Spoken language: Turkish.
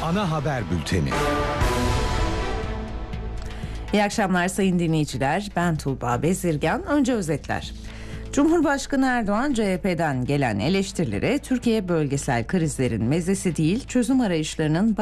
ana haber bülteni. İyi akşamlar sayın dinleyiciler. Ben Tuğba Bezirgan. Önce özetler. Cumhurbaşkanı Erdoğan CHP'den gelen eleştirilere Türkiye bölgesel krizlerin mezesi değil çözüm arayışlarının